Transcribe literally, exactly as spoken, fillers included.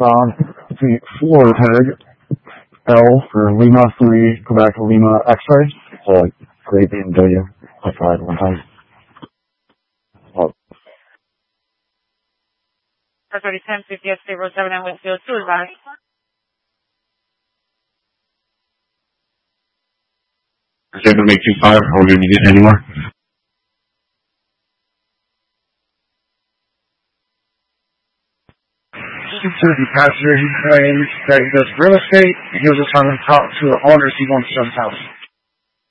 Um, the floor tag, L for Lima three, Quebec Lima X-ray. So like, great B M W. I tried one time. Oh. thirty ten fifty S zero seven and Whitfield to advise. Is able to make two five, or do you need it anymore? To the passenger, he claims that he does real estate, and he was just trying to talk to the owners he wants to sell his house.